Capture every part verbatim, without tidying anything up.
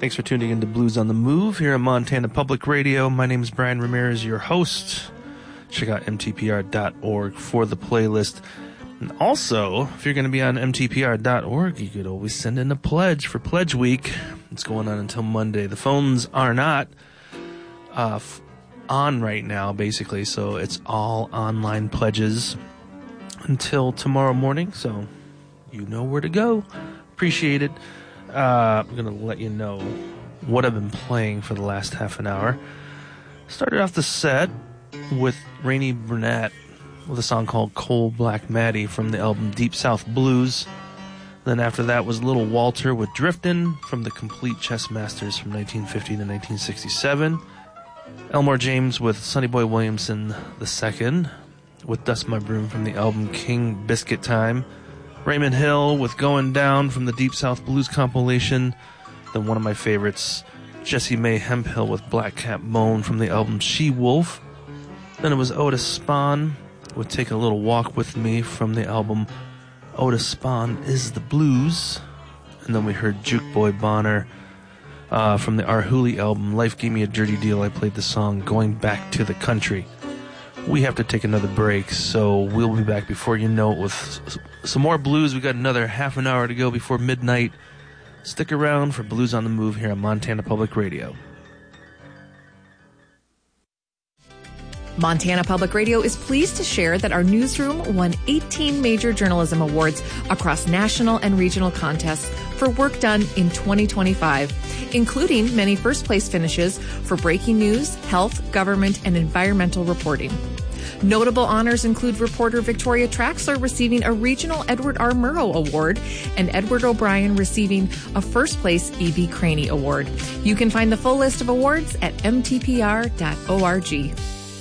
Thanks for tuning in to Blues on the Move here on Montana Public Radio. My name is Brian Ramirez, your host. Check out M T P R dot org for the playlist. And also, if you're going to be on M T P R dot org, you could always send in a pledge for Pledge Week. It's going on until Monday. The phones are not uh, f- on right now, basically, so it's all online pledges until tomorrow morning, so you know where to go. Appreciate it. Uh, I'm going to let you know what I've been playing for the last half an hour. Started off the set with Rainey Burnett with a song called Coal Black Maddie from the album Deep South Blues. Then after that was Little Walter with Driftin' from the Complete Chess Masters from nineteen fifty to nineteen sixty-seven. Elmore James with Sonny Boy Williamson the Second with Dust My Broom from the album King Biscuit Time. Raymond Hill with Going Down from the Deep South Blues compilation. Then one of my favorites, Jessie Mae Hemphill with Black Cat Bone from the album She Wolf. Then it was Otis Spawn with Take a Little Walk With Me from the album Otis Spawn Is the Blues. And then we heard Juke Boy Bonner uh, from the Arhoolie album Life Gave Me a Dirty Deal. I played the song Going Back to the Country. We have to take another break, so we'll be back before you know it with some more blues. We got another half an hour to go before midnight. Stick around for Blues on the Move here on Montana Public Radio. Montana Public Radio is pleased to share that our newsroom won eighteen major journalism awards across national and regional contests for work done in twenty twenty-five, including many first-place finishes for breaking news, health, government, and environmental reporting. Notable honors include reporter Victoria Traxler receiving a regional Edward R. Murrow Award and Edward O'Brien receiving a first-place E B. Craney Award. You can find the full list of awards at M T P R dot org.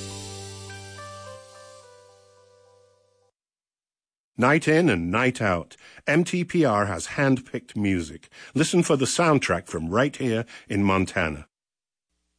Night in and night out, M T P R has hand-picked music. Listen for the soundtrack from right here in Montana.